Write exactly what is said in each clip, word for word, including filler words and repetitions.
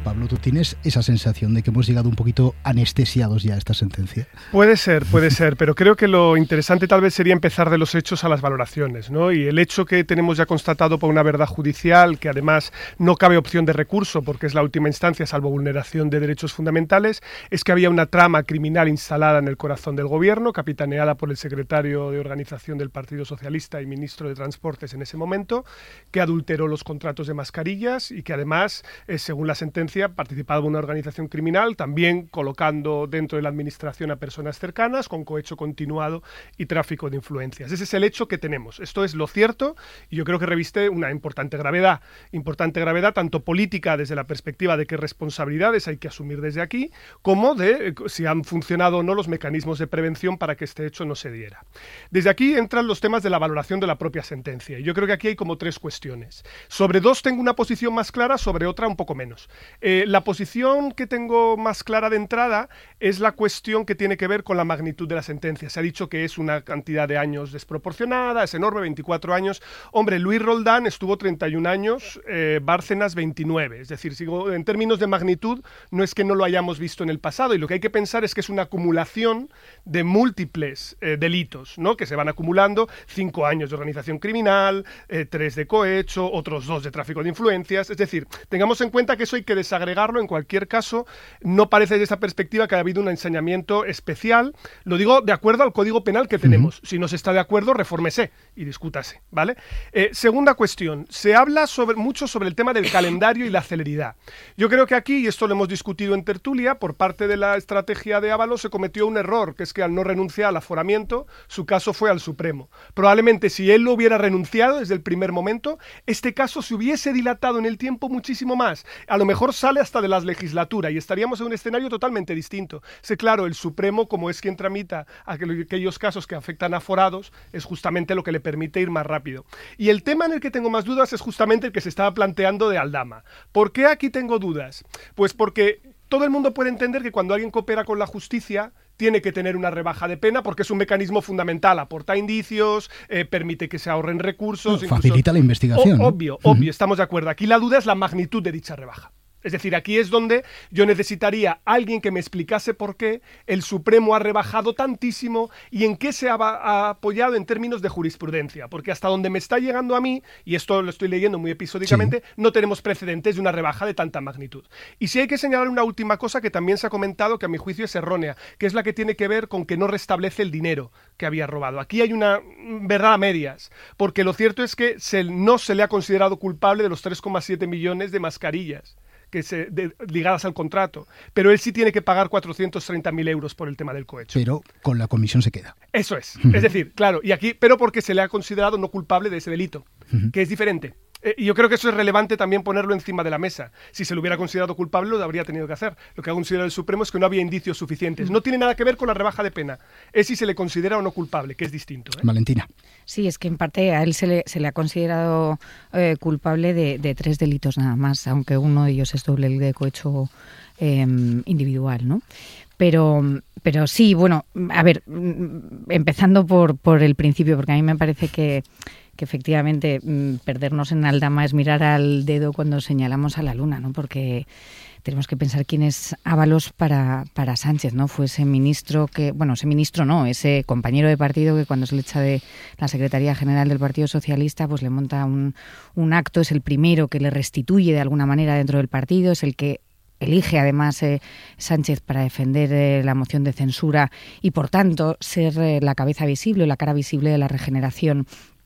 Pablo, ¿tú tienes esa sensación de que hemos llegado un poquito anestesiados ya a esta sentencia? Puede ser, puede ser, pero creo que lo interesante tal vez sería empezar de los hechos a las valoraciones, ¿no? Y el hecho que tenemos ya constatado por una verdad judicial, que además no cabe opción de recurso porque es la última instancia salvo vulneración de derechos fundamentales, es que había una trama criminal instalada en el corazón del gobierno, capitaneada por el secretario de organización del Partido Socialista y ministro de Transportes en ese momento, que adulteró los contratos de mascarillas y que además, eh, según la sentencia, participaba en una organización criminal, también colocando dentro de la administración a personas cercanas, con cohecho continuado y tráfico de influencias. Ese es el hecho que tenemos. Esto es lo cierto y yo creo que reviste una importante gravedad. Importante gravedad tanto política desde la perspectiva de qué responsabilidades hay que asumir desde aquí, como de eh, si han funcionado o no los mecanismos de prevención para que este hecho no se diera. Desde aquí entran los temas de la valoración de la propia sentencia. Y yo creo que aquí hay como tres cuestiones. Sobre dos tengo una posición más clara, sobre otra un poco menos. Eh, la posición que tengo más clara de entrada es la cuestión que tiene que ver con la magnitud de la sentencia. Se ha dicho que es una cantidad de años desproporcionada, es enorme, veinticuatro años. Hombre, Luis Roldán estuvo treinta y un años, eh, Bárcenas veintinueve. Es decir, sigo, en términos de magnitud, no es que no lo hayamos visto en el pasado. Y lo que hay que pensar es que es una acumulación de múltiples eh, delitos, ¿no? Que se van acumulando. Cinco años de organización criminal, eh, tres de cohecho, otros dos de tráfico de influencias. Es decir, tengamos en cuenta que eso hay que desagregarlo. En cualquier caso, no parece desde esa perspectiva que haya habido un ensañamiento especial. Lo digo de acuerdo al Código Penal que tenemos. Uh-huh. Si no se está de acuerdo, refórmese y discútase, ¿vale? Eh, segunda cuestión. Se habla sobre, mucho sobre el tema del calendario y la celeridad. Yo creo que aquí, y esto lo hemos discutido en tertulia, por parte de la estrategia de Ábalos se cometió un error, que es que al no renunciar al aforamiento, su caso fue al Supremo. Probablemente si él lo hubiera renunciado desde el primer momento, este caso se hubiese dilatado en el tiempo muchísimo más. A lo mejor sale hasta de la legislatura y estaríamos en un escenario totalmente distinto. Sí, claro, el Supremo, como es quien tramita aquellos casos que afectan a aforados, es justamente lo que le permite ir más rápido. Y el tema en el que tengo más dudas es justamente el que se estaba planteando de Aldama. ¿Por qué aquí tengo dudas? Pues porque todo el mundo puede entender que cuando alguien coopera con la justicia tiene que tener una rebaja de pena porque es un mecanismo fundamental, aporta indicios, eh, permite que se ahorren recursos. No, facilita la investigación. O, ¿no? Obvio, uh-huh. obvio, estamos de acuerdo. Aquí la duda es la magnitud de dicha rebaja. Es decir, aquí es donde yo necesitaría alguien que me explicase por qué el Supremo ha rebajado tantísimo y en qué se ha, ha apoyado en términos de jurisprudencia. Porque hasta donde me está llegando a mí, y esto lo estoy leyendo muy episódicamente, sí. no tenemos precedentes de una rebaja de tanta magnitud. Y sí hay que señalar una última cosa que también se ha comentado, que a mi juicio es errónea, que es la que tiene que ver con que no restablece el dinero que había robado. Aquí hay una verdad a medias, porque lo cierto es que se, no se le ha considerado culpable de los tres coma siete millones de mascarillas que se, de, ligadas al contrato, pero él sí tiene que pagar cuatrocientos treinta mil euros por el tema del cohecho. Pero con la comisión se queda. Eso es, es decir, claro, y aquí, pero porque se le ha considerado no culpable de ese delito, uh-huh. que es diferente. Eh, y yo creo que eso es relevante también ponerlo encima de la mesa. Si se lo hubiera considerado culpable, lo habría tenido que hacer. Lo que ha considerado el Supremo es que no había indicios suficientes. No tiene nada que ver con la rebaja de pena. Es si se le considera o no culpable, que es distinto. ¿eh? Valentina. Sí, es que en parte a él se le, se le ha considerado eh, culpable de, de tres delitos nada más, aunque uno de ellos es doble de cohecho eh, individual, ¿no? Pero, pero sí, bueno, a ver, empezando por, por el principio, porque a mí me parece que que efectivamente mmm, perdernos en Aldama es mirar al dedo cuando señalamos a la luna, ¿no? Porque tenemos que pensar quién es Ábalos para, para Sánchez, ¿no? Fue ese ministro que, bueno, ese ministro no, ese compañero de partido que cuando se le echa de la Secretaría General del Partido Socialista, pues le monta un, un acto, es el primero que le restituye de alguna manera dentro del partido, es el que elige además eh, Sánchez para defender eh, la moción de censura y por tanto ser eh, la cabeza visible, la cara visible de la regeneración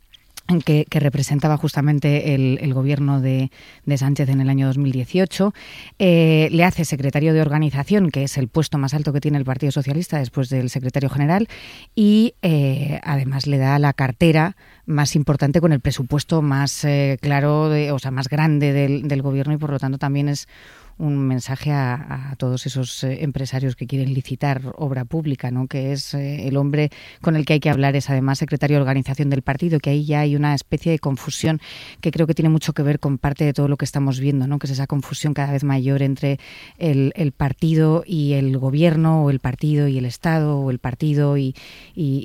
Que, que representaba justamente el, el gobierno de, de Sánchez en el año dos mil dieciocho. Eh, le hace secretario de organización, que es el puesto más alto que tiene el Partido Socialista después del secretario general, y eh, además le da la cartera más importante con el presupuesto más eh, claro, de, o sea, más grande del, del gobierno y por lo tanto también es un mensaje a, a todos esos eh, empresarios que quieren licitar obra pública, ¿no? Que es eh, el hombre con el que hay que hablar, es además secretario de organización del partido, que ahí ya hay una especie de confusión que creo que tiene mucho que ver con parte de todo lo que estamos viendo, ¿no? Que es esa confusión cada vez mayor entre el, el partido y el gobierno, o el partido y el Estado, o el partido y, y, y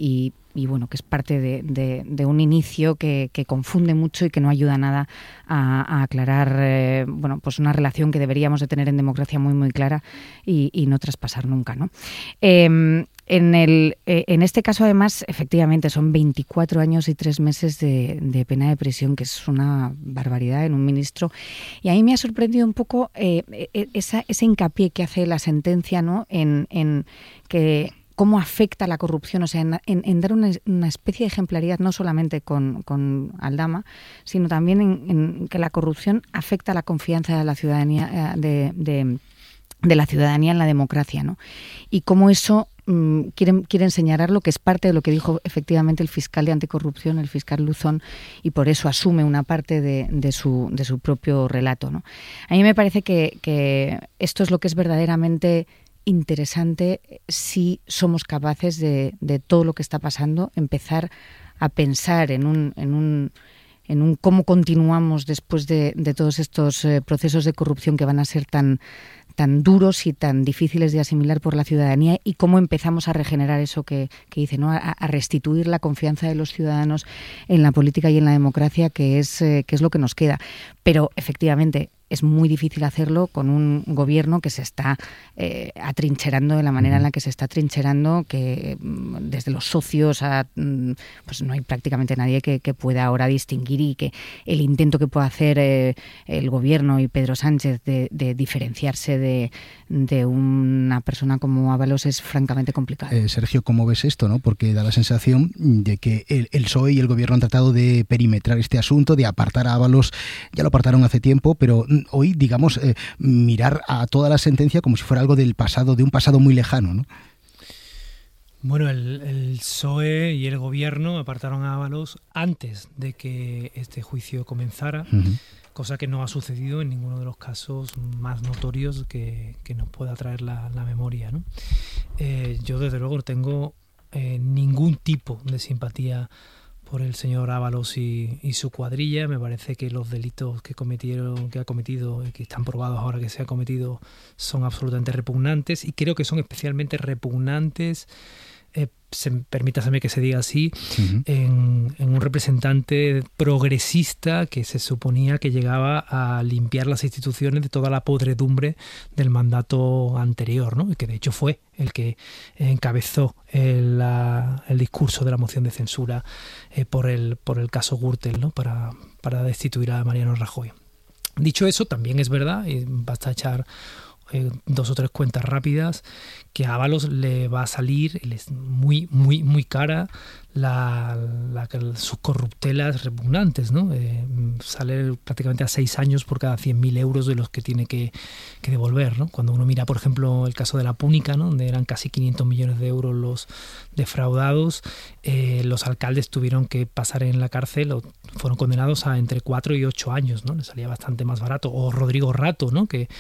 y bueno, que es parte de, de, de un inicio que, que confunde mucho y que no ayuda nada a, a aclarar eh, bueno, pues una relación que deberíamos de tener en democracia muy muy clara y, y no traspasar nunca, ¿no? Eh, En, el, eh, en este caso, además, efectivamente, son veinticuatro años y tres meses de, de pena de prisión, que es una barbaridad en un ministro. Y a mí me ha sorprendido un poco eh, esa, ese hincapié que hace la sentencia, ¿no? en, en que cómo afecta la corrupción, o sea, en, en, en dar una, una especie de ejemplaridad no solamente con, con Aldama, sino también en, en que la corrupción afecta la confianza de la ciudadanía, de, de, de la ciudadanía en la democracia, ¿no? Y cómo eso Quieren, quieren señalarlo, que es parte de lo que dijo efectivamente el fiscal de anticorrupción, el fiscal Luzón, y por eso asume una parte de, de, su, de su propio relato, ¿no? A mí me parece que, que esto es lo que es verdaderamente interesante si somos capaces de, de todo lo que está pasando, empezar a pensar en un... En un en un cómo continuamos después de, de todos estos eh, procesos de corrupción que van a ser tan, tan duros y tan difíciles de asimilar por la ciudadanía, y cómo empezamos a regenerar eso que, que dice, ¿no? A, a restituir la confianza de los ciudadanos en la política y en la democracia, que es, eh, que es lo que nos queda. Pero efectivamente es muy difícil hacerlo con un gobierno que se está eh, atrincherando de la manera en la que se está atrincherando, que desde los socios a, pues no hay prácticamente nadie que, que pueda ahora distinguir, y que el intento que pueda hacer eh, el gobierno y Pedro Sánchez de, de diferenciarse de, de una persona como Ábalos es francamente complicado. Eh, Sergio, ¿cómo ves esto, no? Porque da la sensación de que el, el P S O E y el gobierno han tratado de perimetrar este asunto, de apartar a Ábalos. Ya lo apartaron hace tiempo, pero hoy, digamos, eh, mirar a toda la sentencia como si fuera algo del pasado, de un pasado muy lejano, ¿no? Bueno, el, el P S O E y el gobierno apartaron a Ábalos antes de que este juicio comenzara, uh-huh. cosa que no ha sucedido en ninguno de los casos más notorios que, que nos pueda traer la, la memoria, ¿no? Eh, yo, desde luego, no tengo eh, ningún tipo de simpatía por el señor Ábalos y, y su cuadrilla. Me parece que los delitos que cometieron, que ha cometido y que están probados ahora que se ha cometido son absolutamente repugnantes, y creo que son especialmente repugnantes, eh, se, permítaseme que se diga así, uh-huh. en, en un representante progresista que se suponía que llegaba a limpiar las instituciones de toda la podredumbre del mandato anterior, ¿no? Y que de hecho fue el que encabezó el, la, el discurso de la moción de censura eh, por el por el caso Gürtel, ¿no? Para, para destituir a Mariano Rajoy. Dicho eso, también es verdad, y basta echar Eh, dos o tres cuentas rápidas, que a Ábalos le va a salir muy muy muy cara la, la, sus corruptelas repugnantes, ¿no? Eh, sale prácticamente a seis años por cada cien mil euros de los que tiene que, que devolver, ¿no? Cuando uno mira, por ejemplo, el caso de la Púnica, ¿no? Donde eran casi quinientos millones de euros los defraudados, eh, los alcaldes tuvieron que pasar en la cárcel, o fueron condenados a entre cuatro y ocho años, ¿no? Les salía bastante más barato. O Rodrigo Rato, ¿no? Que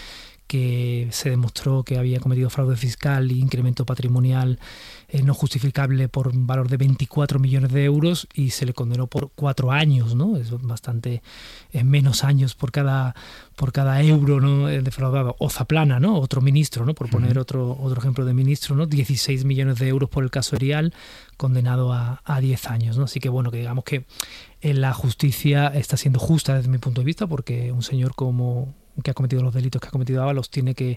que se demostró que había cometido fraude fiscal e incremento patrimonial eh, no justificable por un valor de veinticuatro millones de euros, y se le condenó por cuatro años, ¿no? Es bastante eh, menos años por cada por cada euro, ¿no? defraudado. O Zaplana, ¿no? Otro ministro, ¿no? Por poner otro otro ejemplo de ministro, ¿no? dieciséis millones de euros por el caso Erial, condenado a, a diez años, ¿no? Así que bueno, que digamos que eh, la justicia está siendo justa desde mi punto de vista, porque un señor como que ha cometido los delitos que ha cometido Ábalos tiene que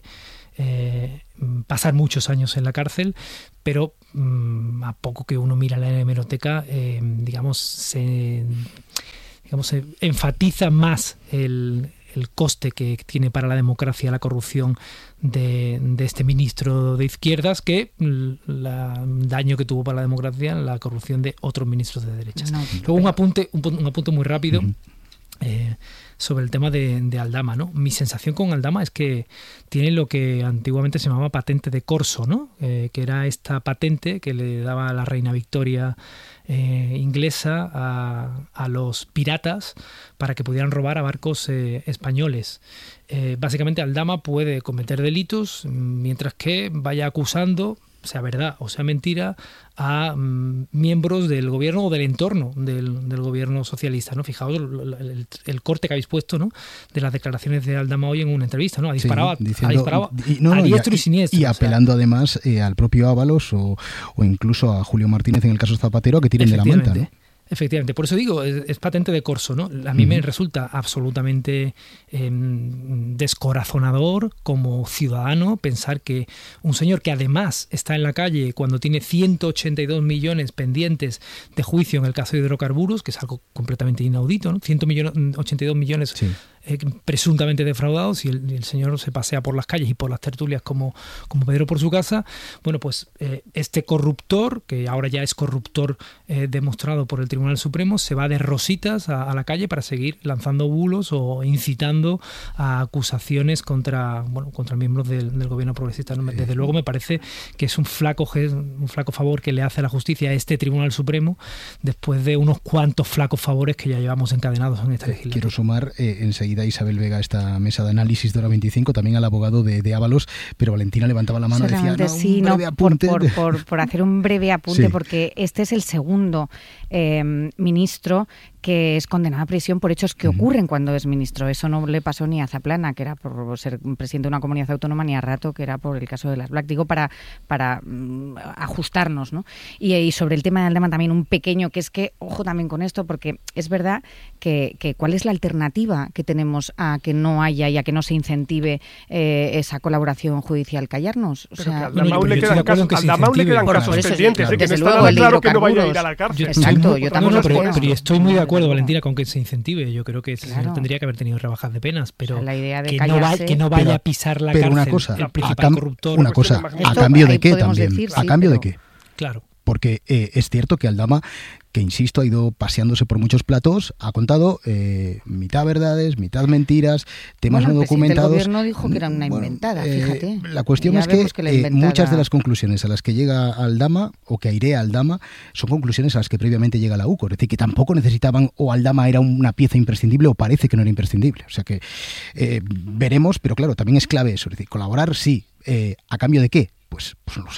eh, pasar muchos años en la cárcel, pero mmm, a poco que uno mira la hemeroteca, eh, digamos, se, digamos, se enfatiza más el, el coste que tiene para la democracia la corrupción de, de este ministro de izquierdas que el daño que tuvo para la democracia la corrupción de otros ministros de derechas. No, Luego un apunte, un, un apunte muy rápido. Uh-huh. Eh, sobre el tema de, de Aldama, ¿no? Mi sensación con Aldama es que tiene lo que antiguamente se llamaba patente de corso, ¿no? Eh, que era esta patente que le daba la reina Victoria eh, inglesa a, a los piratas para que pudieran robar a barcos eh, españoles. Eh, básicamente Aldama puede cometer delitos mientras que vaya acusando sea verdad o sea mentira, a mm, miembros del gobierno o del entorno del, del gobierno socialista, ¿no? Fijaos el, el, el corte que habéis puesto, ¿no?, de las declaraciones de Aldama hoy en una entrevista, ¿no? Ha disparado, sí, diciendo, ha disparado y, no, no, a diestro y, y siniestro. Y apelando o sea, además eh, al propio Ábalos o, o incluso a Julio Martínez en el caso Zapatero, que tiren de la manta, ¿no? Efectivamente, por eso digo, es, es patente de corso, ¿no? A mí uh-huh. me resulta absolutamente eh, descorazonador como ciudadano pensar que un señor que además está en la calle cuando tiene ciento ochenta y dos millones pendientes de juicio en el caso de hidrocarburos, que es algo completamente inaudito, ¿no? ciento ochenta y dos millones sí. eh, presuntamente defraudados, y el, el señor se pasea por las calles y por las tertulias como, como Pedro por su casa. Bueno, pues eh, este corruptor, que ahora ya es corruptor eh, demostrado por el Tribunal Supremo, se va de rositas a, a la calle para seguir lanzando bulos o incitando a acusaciones contra, bueno, contra miembros del, del gobierno progresista. Desde luego me parece que es un flaco, un flaco favor que le hace la justicia a este Tribunal Supremo después de unos cuantos flacos favores que ya llevamos encadenados en esta legislatura. Quiero sumar eh, enseguida Isabel Vega a esta mesa de análisis de Hora veinticinco, también al abogado de, de Ábalos, pero Valentina levantaba la mano y decía, no, sí, un breve no, apunte. Por, por, por, por hacer un breve apunte, sí. porque este es el segundo eh, ministro que es condenado a prisión por hechos que uh-huh. ocurren cuando es ministro. Eso no le pasó ni a Zaplana, que era por ser presidente de una comunidad autónoma, ni a Rato, que era por el caso de las Black. Digo, para, para um, ajustarnos, ¿no? Y, y sobre el tema de Aldama también un pequeño, que es que, ojo también con esto, porque es verdad que, que ¿cuál es la alternativa que tenemos a que no haya y a que no se incentive eh, esa colaboración judicial? ¿Callarnos? O sea, Pero que a Aldama le quedan casos, Aldama le quedan casos pendientes, que no está nada claro que no vaya a ir a la cárcel. Exacto, yo también pero, pero estoy muy de acuerdo, Valentina, con que se incentive. Yo creo que ese claro. señor tendría que haber tenido rebajas de penas, pero o sea, la idea de que, no vaya, que no vaya pero, a pisar la pero cárcel una cosa, el principal a cam- corruptor. Una cosa, Esto, ¿a cambio de qué también? Decir, sí, ¿A cambio pero, de qué? Claro. Porque eh, es cierto que Aldama, que insisto, ha ido paseándose por muchos platos, ha contado eh, mitad verdades, mitad mentiras, temas bueno, no documentados. El gobierno dijo que era una bueno, inventada, eh, fíjate. La cuestión es que, que eh, muchas de las conclusiones a las que llega Aldama, o que airea Aldama, son conclusiones a las que previamente llega la U C O. Es decir, que tampoco necesitaban, o Aldama era una pieza imprescindible, o parece que no era imprescindible. O sea que eh, veremos, pero claro, también es clave eso. Es decir, colaborar sí, eh, ¿a cambio de qué? Pues, pues no lo sé.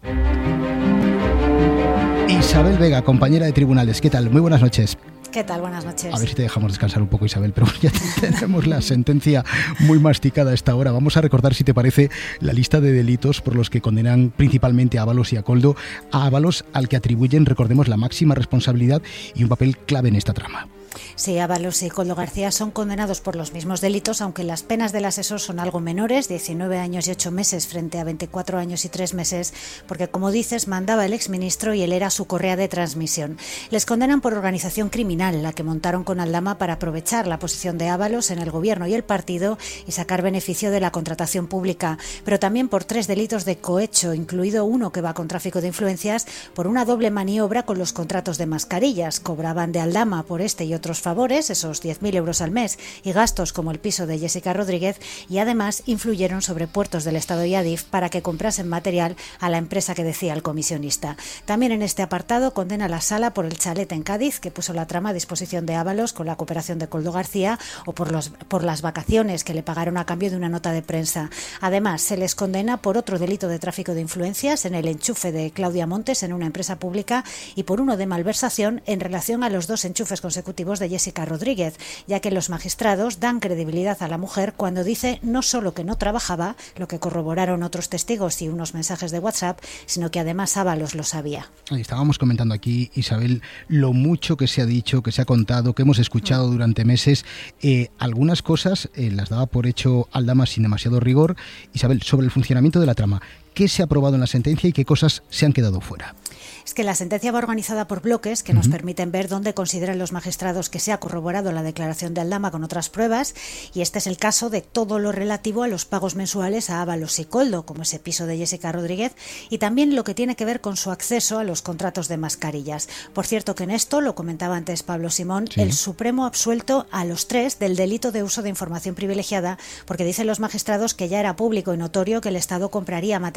Isabel Vega, compañera de tribunales, ¿qué tal? Muy buenas noches. ¿Qué tal? Buenas noches. A ver si te dejamos descansar un poco, Isabel, pero ya tenemos la sentencia muy masticada a esta hora. Vamos a recordar, si te parece, la lista de delitos por los que condenan principalmente a Ábalos y a Koldo. A Ábalos, al que atribuyen, recordemos, la máxima responsabilidad y un papel clave en esta trama. Sí, Ábalos y Koldo García son condenados por los mismos delitos, aunque las penas del asesor son algo menores, diecinueve años y ocho meses frente a veinticuatro años y tres meses, porque, como dices, mandaba el exministro y él era su correa de transmisión. Les condenan por organización criminal, la que montaron con Aldama para aprovechar la posición de Ábalos en el gobierno y el partido y sacar beneficio de la contratación pública, pero también por tres delitos de cohecho, incluido uno que va con tráfico de influencias, por una doble maniobra con los contratos de mascarillas. Cobraban de Aldama por este y otros favores, esos diez mil euros al mes, y gastos como el piso de Jessica Rodríguez, y además influyeron sobre Puertos del Estado y Adif para que comprasen material a la empresa que decía el comisionista. También en este apartado condena la Sala por el chalet en Cádiz, que puso la trama a disposición de Ábalos con la cooperación de Koldo García, o por, los, por las vacaciones que le pagaron a cambio de una nota de prensa. Además, se les condena por otro delito de tráfico de influencias en el enchufe de Claudia Montes en una empresa pública y por uno de malversación en relación a los dos enchufes consecutivos de Jessica Rodríguez, ya que los magistrados dan credibilidad a la mujer cuando dice no solo que no trabajaba, lo que corroboraron otros testigos y unos mensajes de WhatsApp, sino que además Ábalos lo sabía. Estábamos comentando aquí, Isabel, lo mucho que se ha dicho, que se ha contado, que hemos escuchado durante meses. Eh, algunas cosas eh, las daba por hecho Aldama sin demasiado rigor. Isabel, sobre el funcionamiento de la trama, ¿qué se ha aprobado en la sentencia y qué cosas se han quedado fuera? Es que la sentencia va organizada por bloques que uh-huh. nos permiten ver dónde consideran los magistrados que se ha corroborado la declaración de Aldama con otras pruebas, y este es el caso de todo lo relativo a los pagos mensuales a Ábalos y Koldo, como ese piso de Jessica Rodríguez, y también lo que tiene que ver con su acceso a los contratos de mascarillas. Por cierto que en esto, lo comentaba antes Pablo Simón, sí. el Supremo ha absuelto a los tres del delito de uso de información privilegiada, porque dicen los magistrados que ya era público y notorio que el Estado compraría material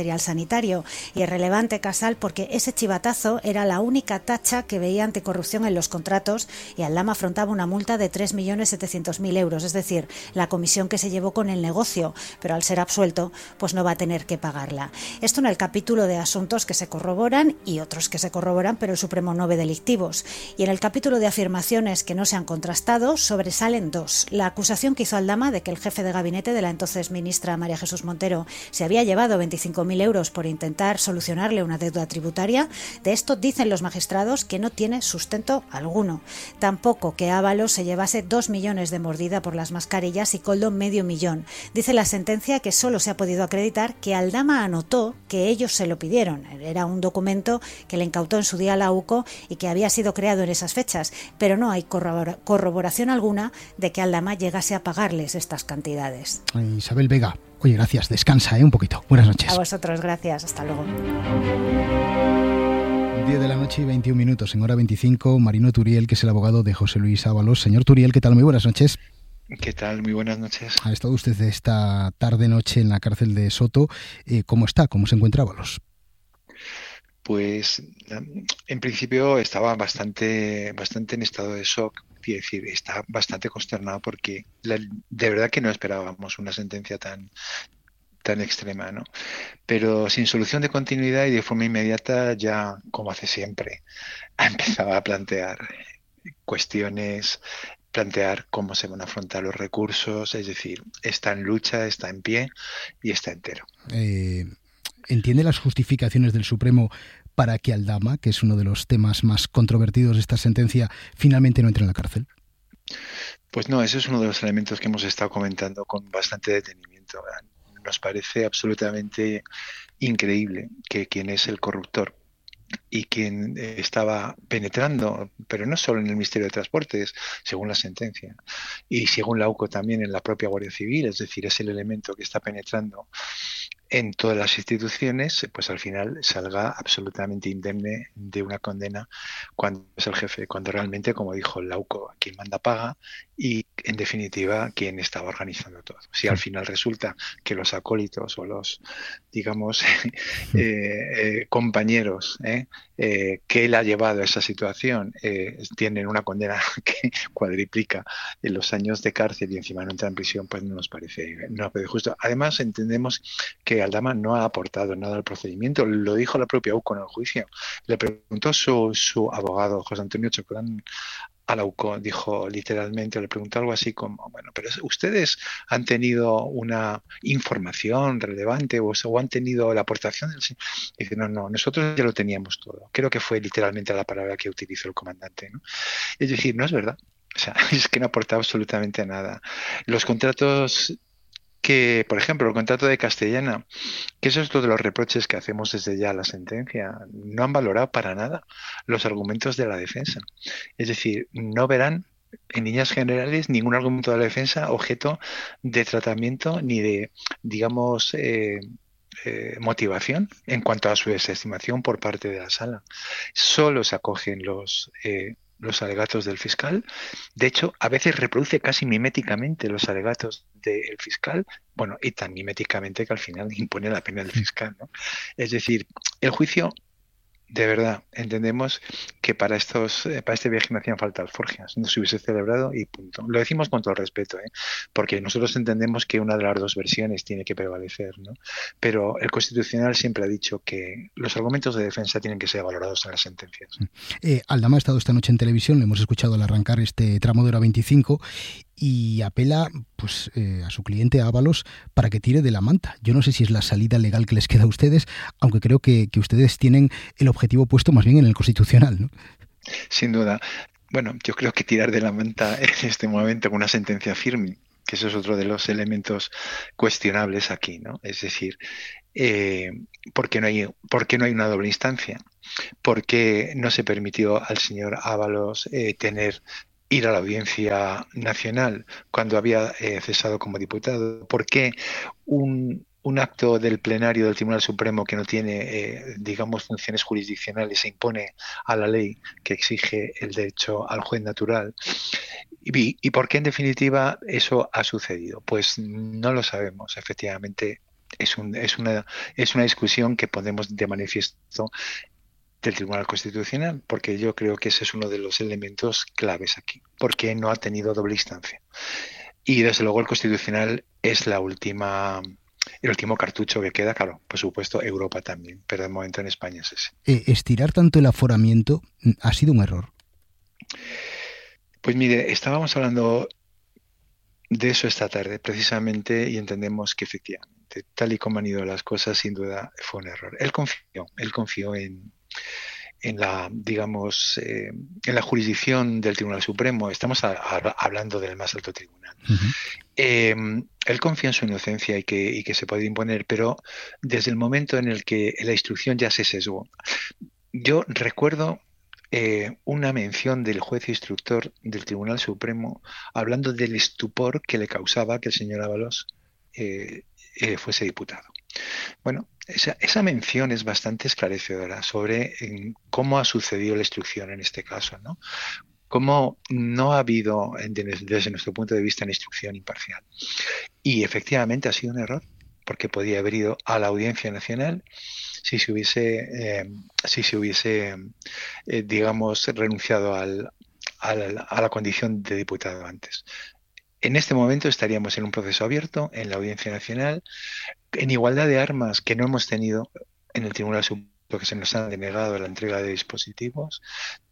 material sanitario. Y es relevante, Casal, porque ese chivatazo era la única tacha que veía anticorrupción en los contratos y Aldama afrontaba una multa de tres millones setecientos mil euros, es decir, la comisión que se llevó con el negocio, pero al ser absuelto, pues no va a tener que pagarla. Esto en el capítulo de asuntos que se corroboran y otros que se corroboran, pero el Supremo no ve delictivos. Y en el capítulo de afirmaciones que no se han contrastado, sobresalen dos. La acusación que hizo Aldama de que el jefe de gabinete de la entonces ministra María Jesús Montero se había llevado veinticinco mil euros por intentar solucionarle una deuda tributaria. De esto dicen los magistrados que no tiene sustento alguno. Tampoco que Ábalos se llevase dos millones de mordida por las mascarillas y Koldo medio millón. Dice la sentencia que solo se ha podido acreditar que Aldama anotó que ellos se lo pidieron. Era un documento que le incautó en su día la U C O y que había sido creado en esas fechas, pero no hay corroboración alguna de que Aldama llegase a pagarles estas cantidades. Isabel Vega, oye, gracias, descansa ¿eh? un poquito. Buenas noches. A vosotros, gracias, hasta luego. diez de la noche y veintiún minutos, en hora veinticinco, Marino Turiel, que es el abogado de José Luis Ábalos. Señor Turiel, ¿qué tal? Muy buenas noches. ¿Qué tal? Muy buenas noches. Ha estado usted esta tarde-noche en la cárcel de Soto. Eh, ¿Cómo está? ¿Cómo se encuentra Ábalos? Pues en principio estaba bastante, bastante en estado de shock. Quiero decir, está bastante consternado porque la, de verdad que no esperábamos una sentencia tan tan extrema, ¿no? Pero sin solución de continuidad y de forma inmediata, ya como hace siempre, ha empezado a plantear cuestiones, plantear cómo se van a afrontar los recursos, es decir, está en lucha, está en pie y está entero. Eh, ¿Entiende las justificaciones del Supremo para que Aldama, que es uno de los temas más controvertidos de esta sentencia, finalmente no entre en la cárcel? Pues no, ese es uno de los elementos que hemos estado comentando con bastante detenimiento. Nos parece absolutamente increíble que quien es el corruptor y quien estaba penetrando, pero no solo en el Ministerio de Transportes, según la sentencia, y según la U C O también en la propia Guardia Civil, es decir, es el elemento que está penetrando en todas las instituciones, pues al final salga absolutamente indemne de una condena cuando es el jefe, cuando realmente, como dijo la U C O, quien manda paga y, en definitiva, quien estaba organizando todo. Si al final resulta que los acólitos o los, digamos, eh, eh, compañeros eh, eh, que él ha llevado a esa situación eh, tienen una condena que cuadriplica en los años de cárcel y encima no entra en prisión, pues no nos parece, no nos parece justo. Además, entendemos que Aldama no ha aportado nada al procedimiento, lo dijo la propia U C O en el juicio. Le preguntó su, su abogado, José Antonio Chocrán, a la U C O, dijo literalmente, le preguntó algo así como, bueno, pero ustedes han tenido una información relevante o, o han tenido la aportación del señor. Dice, no, no, nosotros ya lo teníamos todo. Creo que fue literalmente la palabra que utilizó el comandante, ¿no? Es decir, no es verdad. O sea, es que no aporta absolutamente nada. Los contratos que, por ejemplo, el contrato de Castellana, que eso es otro de los reproches que hacemos desde ya a la sentencia, no han valorado para nada los argumentos de la defensa. Es decir, no verán en líneas generales ningún argumento de la defensa objeto de tratamiento ni de, digamos, eh, eh, motivación en cuanto a su desestimación por parte de la sala. Solo se acogen los... Eh, los alegatos del fiscal. De hecho, a veces reproduce casi miméticamente los alegatos del fiscal, bueno, y tan miméticamente que al final impone la pena del fiscal, ¿no? Es decir, el juicio, de verdad, entendemos que para estos para este viaje me hacían falta alforjas, no se hubiese celebrado y punto. Lo decimos con todo el respeto, ¿eh? Porque nosotros entendemos que una de las dos versiones tiene que prevalecer, ¿no? Pero el Constitucional siempre ha dicho que los argumentos de defensa tienen que ser valorados en las sentencias. Eh, Aldama ha estado esta noche en televisión, le hemos escuchado al arrancar este tramo de hora veinticinco y apela pues eh, a su cliente Ábalos para que tire de la manta. Yo no sé si es la salida legal que les queda a ustedes, aunque creo que, que ustedes tienen el objetivo puesto más bien en el Constitucional, ¿no? Sin duda. Bueno, yo creo que tirar de la manta en este momento con una sentencia firme, que eso es otro de los elementos cuestionables aquí, ¿no? Es decir, eh, ¿por qué no hay, por qué no hay una doble instancia? ¿Por qué no se permitió al señor Ábalos eh, tener ir a la Audiencia Nacional cuando había eh, cesado como diputado? ¿Por qué un, un acto del plenario del Tribunal Supremo que no tiene, eh, digamos, funciones jurisdiccionales se impone a la ley que exige el derecho al juez natural? ¿Y, y por qué, en definitiva, eso ha sucedido? Pues no lo sabemos, efectivamente. es, un, es, una, es una discusión que ponemos de manifiesto del Tribunal Constitucional, porque yo creo que ese es uno de los elementos claves aquí, porque no ha tenido doble instancia. Y desde luego el Constitucional es la última, el último cartucho que queda, claro, por supuesto Europa también, pero de momento en España es ese. Eh, estirar tanto el aforamiento ha sido un error. Pues mire, estábamos hablando de eso esta tarde precisamente y entendemos que efectivamente, tal y como han ido las cosas, sin duda fue un error. Él confió, él confió en en la, digamos, eh, en la jurisdicción del Tribunal Supremo. Estamos a, a, hablando del más alto tribunal. Uh-huh. Eh, él confía en su inocencia y que, y que se puede imponer, pero desde el momento en el que la instrucción ya se sesgó. Yo recuerdo eh, una mención del juez instructor del Tribunal Supremo hablando del estupor que le causaba que el señor Ábalos eh, eh, fuese diputado. Bueno, esa, esa mención es bastante esclarecedora sobre en, cómo ha sucedido la instrucción en este caso, ¿no? Cómo no ha habido, desde nuestro punto de vista, una instrucción imparcial. Y efectivamente ha sido un error, porque podía haber ido a la Audiencia Nacional si se hubiese, eh, si se hubiese eh, digamos, renunciado al, al, a la condición de diputado antes. En este momento estaríamos en un proceso abierto en la Audiencia Nacional, en igualdad de armas que no hemos tenido en el Tribunal Supremo, que se nos han denegado la entrega de dispositivos,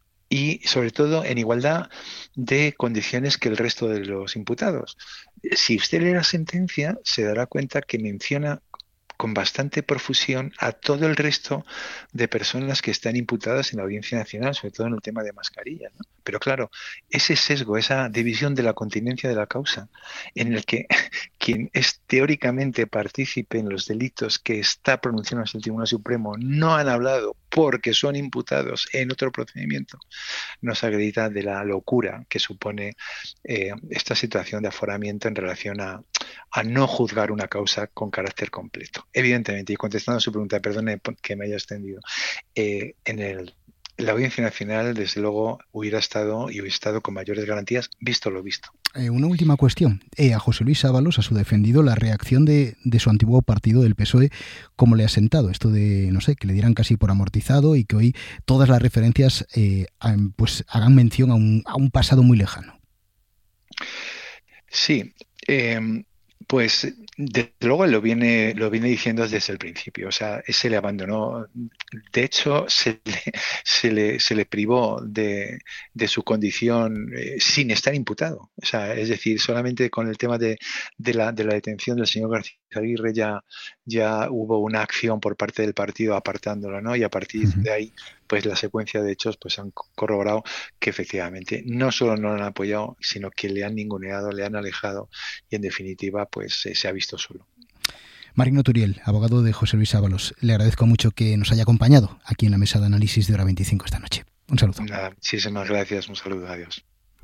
y sobre todo en igualdad de condiciones que el resto de los imputados. Si usted lee la sentencia, se dará cuenta que menciona con bastante profusión a todo el resto de personas que están imputadas en la Audiencia Nacional, sobre todo en el tema de mascarilla, ¿no? Pero claro, ese sesgo, esa división de la continencia de la causa, en el que quien es teóricamente partícipe en los delitos que está pronunciando el Tribunal Supremo no han hablado porque son imputados en otro procedimiento, nos acredita de la locura que supone eh, esta situación de aforamiento en relación a, a no juzgar una causa con carácter completo. Evidentemente, y contestando a su pregunta, perdone que me haya extendido, eh, en el la Audiencia Nacional, desde luego, hubiera estado y hubiera estado con mayores garantías, visto lo visto. Eh, una última cuestión. Eh, a José Luis Ábalos, a su defendido, la reacción de, de su antiguo partido, del P S O E, ¿cómo le ha sentado? Esto de, no sé, que le dieran casi por amortizado y que hoy todas las referencias eh, pues hagan mención a un, a un pasado muy lejano. Sí, eh, pues desde luego lo viene, lo viene diciendo desde el principio. O sea, se le abandonó. De hecho, se le, se le, se le privó de, de su condición eh, sin estar imputado. O sea, es decir, solamente con el tema de, de, la, de la detención del señor García Aguirre ya, ya hubo una acción por parte del partido apartándolo, ¿no? Y a partir uh-huh. de ahí, pues la secuencia de hechos pues han corroborado que efectivamente no solo no lo han apoyado, sino que le han ninguneado, le han alejado y en definitiva pues eh, se ha visto solo. Marino Turiel, abogado de José Luis Ábalos, le agradezco mucho que nos haya acompañado aquí en la mesa de análisis de Hora veinticinco esta noche. Un saludo. Nada, muchísimas gracias, un saludo, adiós.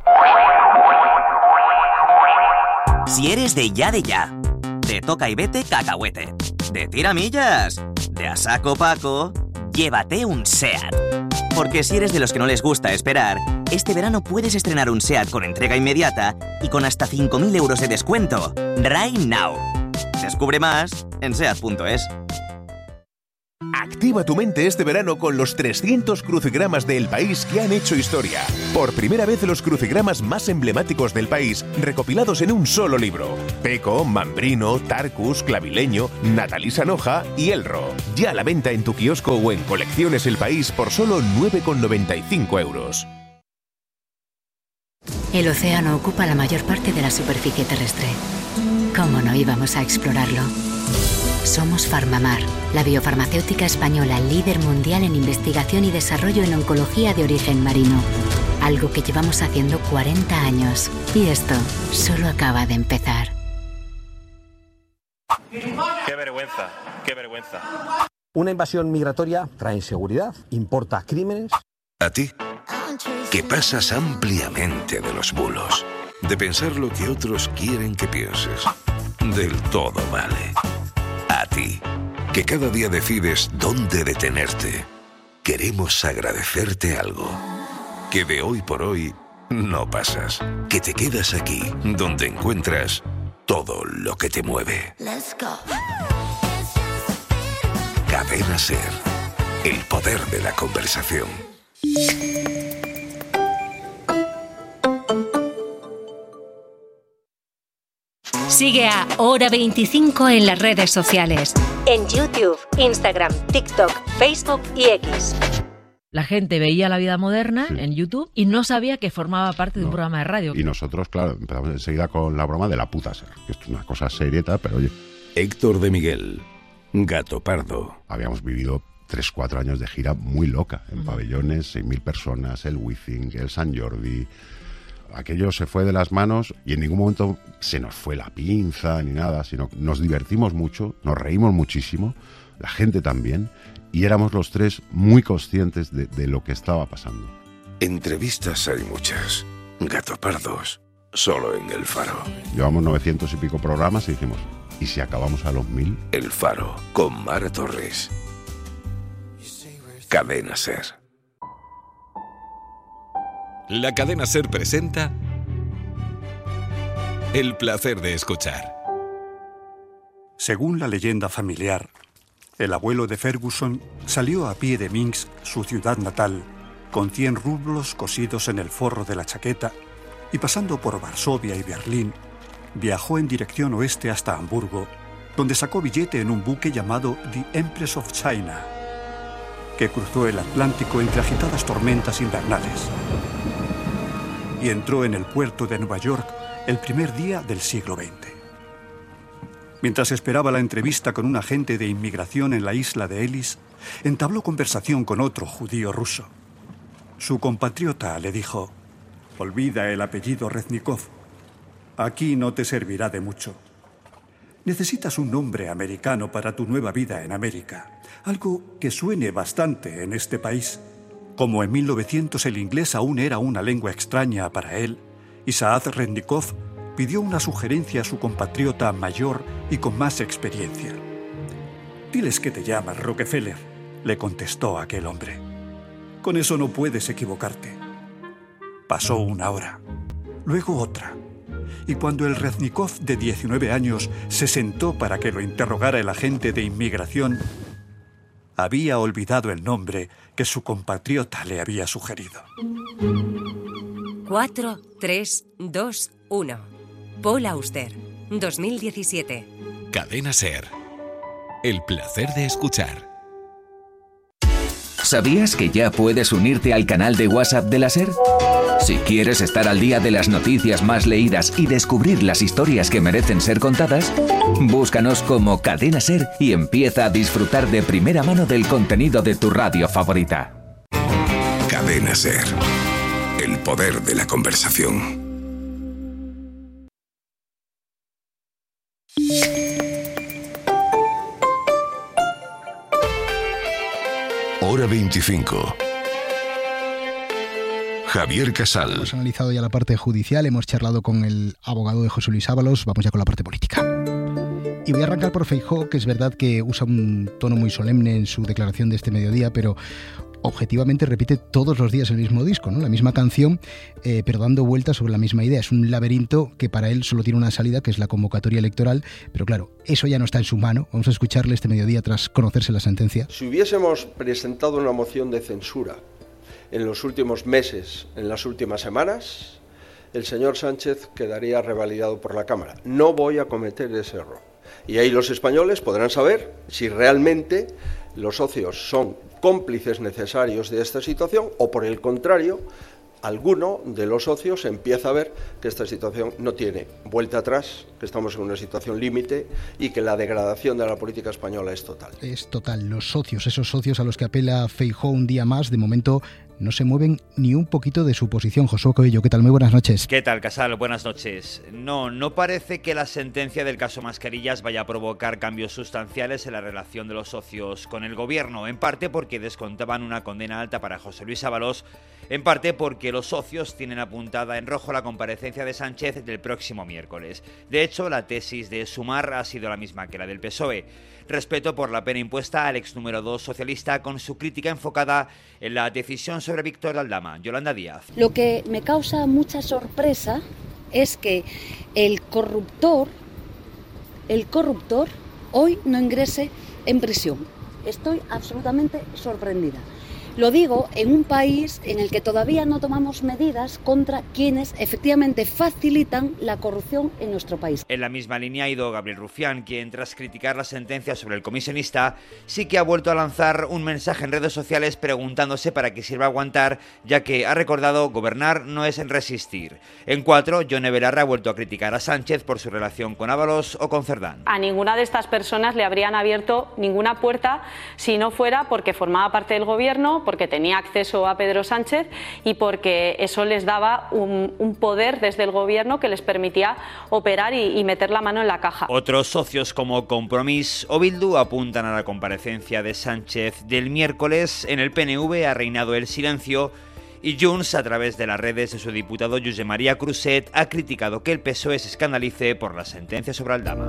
Si eres de ya de ya, de toca y vete cacahuete, de tiramillas, de a saco Paco, llévate un SEAT. Porque si eres de los que no les gusta esperar, este verano puedes estrenar un SEAT con entrega inmediata y con hasta cinco mil euros de descuento. Right now. Descubre más en seat punto es. Activa tu mente este verano con los trescientos crucigramas de El País que han hecho historia. Por primera vez los crucigramas más emblemáticos del país recopilados en un solo libro. Peco, Mambrino, Tarcus, Clavileño, Natalí Sanoja y Elro. Ya a la venta en tu kiosco o en Colecciones El País por solo nueve con noventa y cinco euros. El océano ocupa la mayor parte de la superficie terrestre. ¿Cómo no íbamos a explorarlo? Somos Farmamar, la biofarmacéutica española líder mundial en investigación y desarrollo en oncología de origen marino. Algo que llevamos haciendo cuarenta años. Y esto solo acaba de empezar. ¡Qué vergüenza! ¡Qué vergüenza! Una invasión migratoria trae inseguridad, importa crímenes. A ti, que pasas ampliamente de los bulos, de pensar lo que otros quieren que pienses. Del todo vale. A ti, que cada día decides dónde detenerte, queremos agradecerte algo. Que de hoy por hoy no pasas, que te quedas aquí, donde encuentras todo lo que te mueve. Let's go. Cadena SER. El poder de la conversación. Sigue a Hora veinticinco en las redes sociales. En YouTube, Instagram, TikTok, Facebook y X. La gente veía La Vida Moderna sí. en YouTube y no sabía que formaba parte no. de un programa de radio. Y nosotros, claro, empezamos enseguida con la broma de la puta SER, que es una cosa serieta, pero oye... Héctor de Miguel, Gato Pardo. Habíamos vivido tres, cuatro años de gira muy loca, en uh-huh. pabellones, seis mil personas, el Wizzing, el Sant Jordi... Aquello se fue de las manos y en ningún momento se nos fue la pinza ni nada, sino nos divertimos mucho, nos reímos muchísimo, la gente también, y éramos los tres muy conscientes de, de lo que estaba pasando. Entrevistas hay muchas, Gato Pardos, solo en El Faro. Llevamos novecientos y pico programas y dijimos, ¿y si acabamos a los mil? El Faro, con Mara Torres. Cadena SER. La Cadena SER presenta El placer de escuchar. Según la leyenda familiar, el abuelo de Ferguson salió a pie de Minsk, su ciudad natal, con cien rublos cosidos en el forro de la chaqueta y pasando por Varsovia y Berlín, viajó en dirección oeste hasta Hamburgo, donde sacó billete en un buque llamado The Empress of China, que cruzó el Atlántico entre agitadas tormentas invernales y entró en el puerto de Nueva York el primer día del siglo veinte. Mientras esperaba la entrevista con un agente de inmigración en la isla de Ellis, entabló conversación con otro judío ruso. Su compatriota le dijo: «Olvida el apellido Reznikov. Aquí no te servirá de mucho. Necesitas un nombre americano para tu nueva vida en América, algo que suene bastante en este país». Como en mil novecientos el inglés aún era una lengua extraña para él, Isaac Reznikov pidió una sugerencia a su compatriota mayor y con más experiencia. «Diles que te llamas Rockefeller», le contestó aquel hombre. «Con eso no puedes equivocarte». Pasó una hora, luego otra, y cuando el Reznikov de diecinueve años se sentó para que lo interrogara el agente de inmigración, había olvidado el nombre que su compatriota le había sugerido. cuatro, tres, dos, uno. Paul Auster, dos mil diecisiete. Cadena SER. El placer de escuchar. ¿Sabías que ya puedes unirte al canal de WhatsApp de la SER? Si quieres estar al día de las noticias más leídas y descubrir las historias que merecen ser contadas, búscanos como Cadena SER y empieza a disfrutar de primera mano del contenido de tu radio favorita. Cadena SER. El poder de la conversación. Hora veinticinco. Javier Casal. Hemos analizado ya la parte judicial, hemos charlado con el abogado de José Luis Ábalos, vamos ya con la parte política. Y voy a arrancar por Feijóo, que es verdad que usa un tono muy solemne en su declaración de este mediodía, pero objetivamente repite todos los días el mismo disco, ¿no? La misma canción, eh, pero dando vueltas sobre la misma idea. Es un laberinto que para él solo tiene una salida, que es la convocatoria electoral, pero claro, eso ya no está en su mano. Vamos a escucharle este mediodía tras conocerse la sentencia. Si hubiésemos presentado una moción de censura en los últimos meses, en las últimas semanas, el señor Sánchez quedaría revalidado por la Cámara. No voy a cometer ese error. Y ahí los españoles podrán saber si realmente los socios son cómplices necesarios de esta situación o, por el contrario, alguno de los socios empieza a ver que esta situación no tiene vuelta atrás, que estamos en una situación límite y que la degradación de la política española es total. Es total. Los socios, esos socios a los que apela Feijóo un día más, de momento no se mueven ni un poquito de su posición. Josué Coello, ¿qué tal? Muy buenas noches. ¿Qué tal, Casal? Buenas noches. No, no parece que la sentencia del caso Mascarillas vaya a provocar cambios sustanciales en la relación de los socios con el gobierno, en parte porque descontaban una condena alta para José Luis Ábalos, en parte porque los socios tienen apuntada en rojo la comparecencia de Sánchez del próximo miércoles. De hecho, la tesis de Sumar ha sido la misma que la del P S O E. Respeto por la pena impuesta al ex número dos socialista, con su crítica enfocada en la decisión sobre Víctor Aldama. Yolanda Díaz. Lo que me causa mucha sorpresa es que el corruptor, el corruptor hoy no ingrese en prisión. Estoy absolutamente sorprendida. Lo digo en un país en el que todavía no tomamos medidas contra quienes efectivamente facilitan la corrupción en nuestro país. En la misma línea ha ido Gabriel Rufián, quien tras criticar la sentencia sobre el comisionista, sí que ha vuelto a lanzar un mensaje en redes sociales preguntándose para qué sirve aguantar, ya que ha recordado: gobernar no es resistir. En cuatro, Yone Belarra ha vuelto a criticar a Sánchez por su relación con Ábalos o con Cerdán. A ninguna de estas personas le habrían abierto ninguna puerta si no fuera porque formaba parte del gobierno, porque tenía acceso a Pedro Sánchez y porque eso les daba un, un poder desde el gobierno que les permitía operar y, y meter la mano en la caja. Otros socios como Compromís o Bildu apuntan a la comparecencia de Sánchez del miércoles. En el P N V ha reinado el silencio y Junts, a través de las redes de su diputado Josep María Cruzet, ha criticado que el P S O E se escandalice por la sentencia sobre Aldama.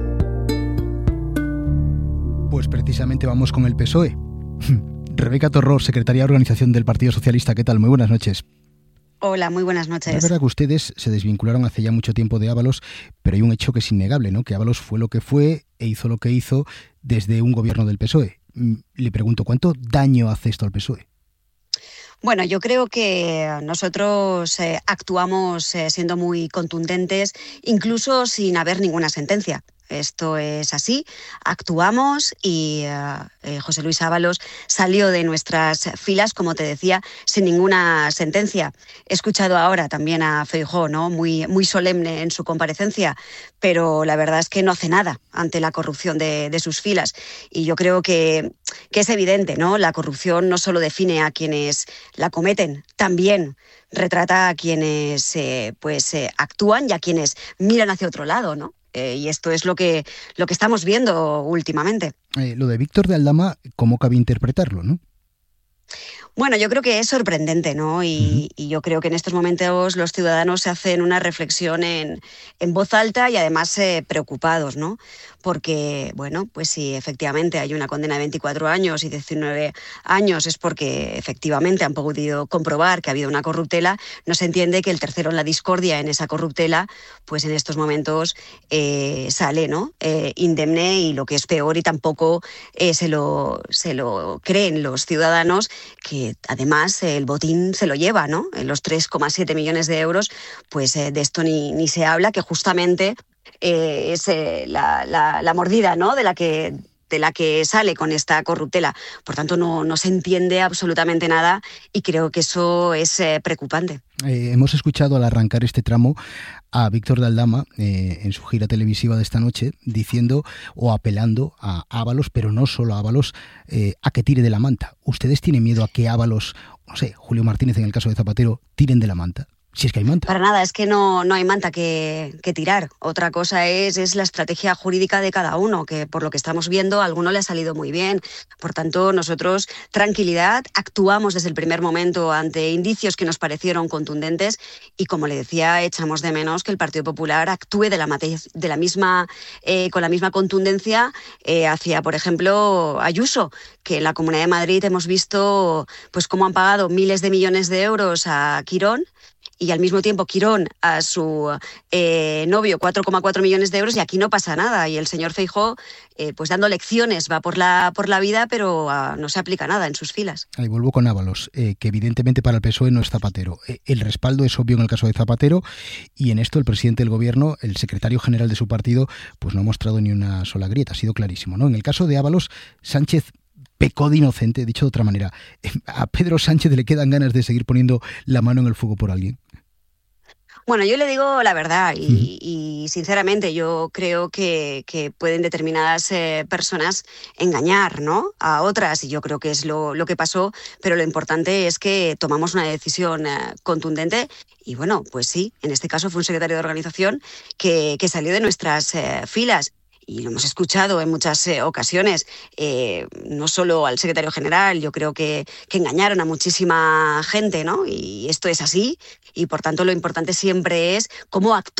Pues precisamente vamos con el P S O E. Rebeca Torrós, secretaria de Organización del Partido Socialista, ¿qué tal? Muy buenas noches. Hola, muy buenas noches. Es verdad que ustedes se desvincularon hace ya mucho tiempo de Ábalos, pero hay un hecho que es innegable, ¿no? Que Ábalos fue lo que fue e hizo lo que hizo desde un gobierno del P S O E. Le pregunto, ¿cuánto daño hace esto al P S O E? Bueno, yo creo que nosotros eh, actuamos eh, siendo muy contundentes, incluso sin haber ninguna sentencia. Esto es así, actuamos y uh, eh, José Luis Ábalos salió de nuestras filas, como te decía, sin ninguna sentencia. He escuchado ahora también a Feijóo, ¿no? Muy, muy solemne en su comparecencia, pero la verdad es que no hace nada ante la corrupción de, de sus filas. Y yo creo que, que es evidente, ¿no? La corrupción no solo define a quienes la cometen, también retrata a quienes eh, pues, eh, actúan y a quienes miran hacia otro lado, ¿no? Eh, y esto es lo que, lo que estamos viendo últimamente. Eh, lo de Víctor de Aldama, ¿cómo cabe interpretarlo, no? Bueno, yo creo que es sorprendente, ¿no? Y, uh-huh. y yo creo que en estos momentos los ciudadanos se hacen una reflexión en, en voz alta y además eh, preocupados, ¿no? Porque, bueno, pues si efectivamente hay una condena de veinticuatro años y diecinueve años es porque efectivamente han podido comprobar que ha habido una corruptela, no se entiende que el tercero en la discordia en esa corruptela, pues en estos momentos eh, sale, ¿no? Eh, indemne y lo que es peor y tampoco eh, se, lo, se lo creen los ciudadanos, que además eh, el botín se lo lleva, ¿no? Los tres coma siete millones de euros, pues eh, de esto ni, ni se habla, que justamente eh, es eh, la, la, la mordida, ¿no? de la que de la que sale con esta corruptela. Por tanto, no, no se entiende absolutamente nada y creo que eso es eh, preocupante. Eh, hemos escuchado al arrancar este tramo a Víctor de Aldama eh, en su gira televisiva de esta noche diciendo o apelando a Ábalos, pero no solo a Ábalos, eh, a que tire de la manta. ¿Ustedes tienen miedo a que Ábalos, no sé, Julio Martínez en el caso de Zapatero, tiren de la manta? Si es que hay manta. Para nada, es que no, no hay manta que, que tirar. Otra cosa es, es la estrategia jurídica de cada uno, que por lo que estamos viendo a alguno le ha salido muy bien. Por tanto, nosotros, tranquilidad, actuamos desde el primer momento ante indicios que nos parecieron contundentes y, como le decía, echamos de menos que el Partido Popular actúe de la, de la misma, eh, con la misma contundencia eh, hacia, por ejemplo, Ayuso, que en la Comunidad de Madrid hemos visto pues cómo han pagado miles de millones de euros a Quirón, y al mismo tiempo Quirón a su eh, novio cuatro coma cuatro millones de euros y aquí no pasa nada. Y el señor Feijóo, eh, pues dando lecciones, va por la, por la vida, pero uh, no se aplica nada en sus filas. Ahí vuelvo con Ábalos, eh, que evidentemente para el P S O E no es Zapatero. Eh, el respaldo es obvio en el caso de Zapatero y en esto el presidente del gobierno, el secretario general de su partido, pues no ha mostrado ni una sola grieta, ha sido clarísimo, ¿no? En el caso de Ábalos, Sánchez pecó de inocente, dicho de otra manera. ¿A Pedro Sánchez le quedan ganas de seguir poniendo la mano en el fuego por alguien? Bueno, yo le digo la verdad y, y sinceramente yo creo que, que pueden determinadas eh, personas engañar, ¿no? a otras y yo creo que es lo, lo que pasó, pero lo importante es que tomamos una decisión eh, contundente y bueno, pues sí, en este caso fue un secretario de organización que, que salió de nuestras eh, filas. Y lo hemos escuchado en muchas eh, ocasiones, eh, no solo al secretario general, yo creo que, que engañaron a muchísima gente, ¿no? Y esto es así, y por tanto lo importante siempre es cómo actuar.